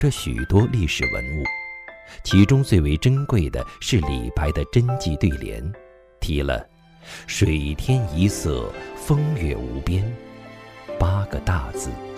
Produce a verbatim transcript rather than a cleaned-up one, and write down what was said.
着许多历史文物，其中最为珍贵的是李白的真迹对联，题了“水天一色，风月无边”八个大字。